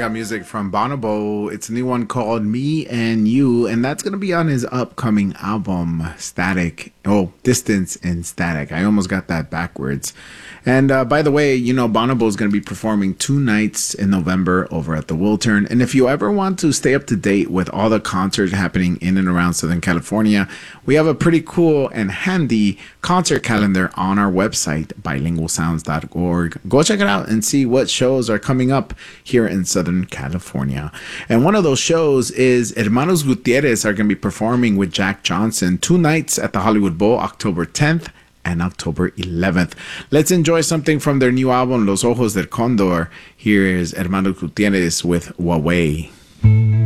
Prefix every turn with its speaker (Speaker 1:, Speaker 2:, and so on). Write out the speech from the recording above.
Speaker 1: got music from Bonobo. It's a new one called Me and You, and that's going to be on his upcoming album, Static. Oh, Distance and Static. I almost got that backwards. And by the way, Bonobo is going to be performing 2 nights in November over at the Wiltern. And if you ever want to stay up to date with all the concerts happening in and around Southern California, we have a pretty cool and handy concert calendar on our website, bilingualsounds.org. Go check it out and see what shows are coming up here in Southern California. And one of those shows is Hermanos Gutierrez are going to be performing with Jack Johnson 2 nights at the Hollywood Bowl, October 10th and October 11th. Let's enjoy something from their new album, Los Ojos del Condor. Here is Hermanos Gutierrez with Huawei.